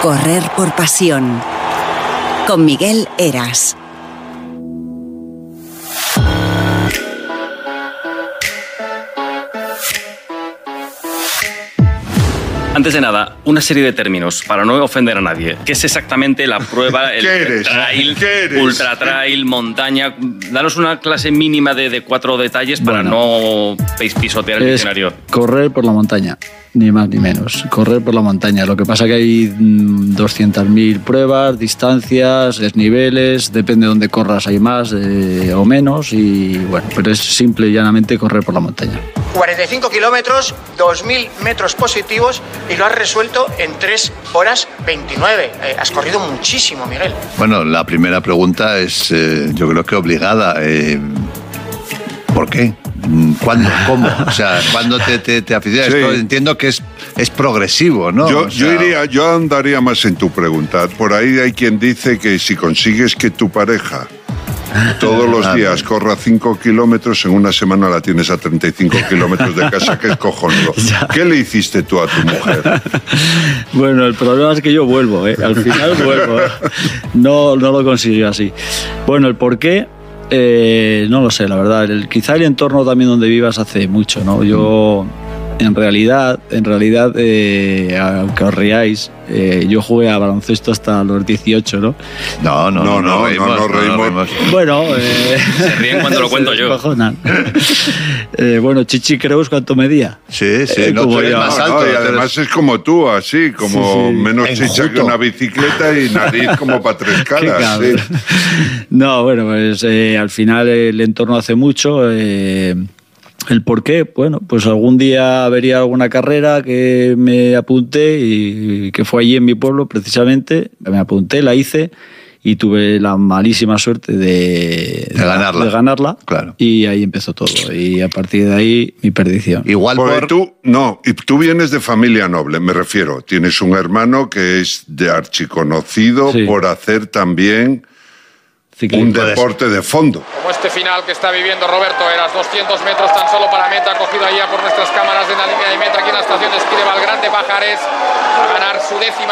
Correr por pasión. Con Miguel Heras. Antes de nada, una serie de términos para no ofender a nadie. ¿Qué es exactamente la prueba? El trail, ultra trail, montaña. Danos una clase mínima de 4 detalles para no pisotear el diccionario. Correr por la montaña, ni más ni menos. Correr por la montaña. Lo que pasa que hay 200.000 pruebas, distancias, desniveles, depende de dónde corras, hay más o menos. Y bueno, pero es simple y llanamente correr por la montaña. 45 kilómetros, 2.000 metros positivos y lo has resuelto en 3 horas 29. Has corrido muchísimo, Miguel. Bueno, la primera pregunta es, yo creo que obligada. ¿Por qué? ¿Cuándo? ¿Cómo? O sea, ¿cuándo te aficionas? Sí. Esto entiendo que es progresivo, ¿no? Yo andaría más en tu pregunta. Por ahí hay quien dice que si consigues que tu pareja todos los días corra 5 kilómetros, en una semana la tienes a 35 kilómetros de casa, que es cojonudo. ¿Qué le hiciste tú a tu mujer? Bueno, el problema es que yo vuelvo, al final vuelvo. No lo consiguió así. Bueno, el por qué, no lo sé, la verdad. Quizá el entorno también donde vivas hace mucho, ¿no? Yo, en realidad, aunque os riáis, yo jugué a baloncesto hasta los 18, ¿no? No reímos. Bueno, se ríen cuando lo cuento yo. Bueno, Chichi Creus, ¿cuánto medía? Sí, no, tú eres más alto. Y además es como tú, así, como menos chicha que una bicicleta y nariz como para 3 caras. Sí. No, bueno, pues al final el entorno hace mucho. ¿El por qué? Bueno, pues algún día vería alguna carrera que me apunté y que fue allí en mi pueblo precisamente. Me apunté, la hice y tuve la malísima suerte de ganarla. Claro. Y ahí empezó todo. Y a partir de ahí, mi perdición. Igual tú vienes de familia noble, me refiero. Tienes un hermano que es de archiconocido por hacer también un deporte de fondo. Como este final que está viviendo Roberto Heras, 200 metros tan solo para meta, cogido allá por nuestras cámaras en la línea de meta aquí en la estación de esquí de Valgrande Pajares, a ganar su 10ª